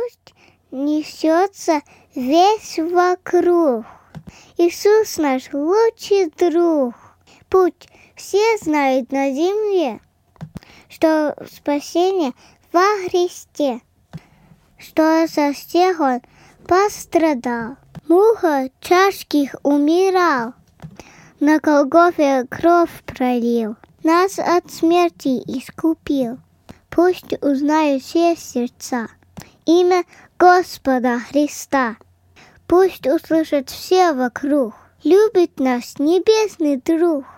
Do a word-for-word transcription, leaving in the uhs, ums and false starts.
Пусть несется весь вокруг. Иисус наш лучший друг. Пусть все знают на земле, что спасение во Христе, что за всех Он пострадал. Муха тяжких умирал, на Голгофе кровь пролил, нас от смерти искупил. Пусть узнают все сердца имя Господа Христа. Пусть услышат все вокруг, любит нас небесный друг.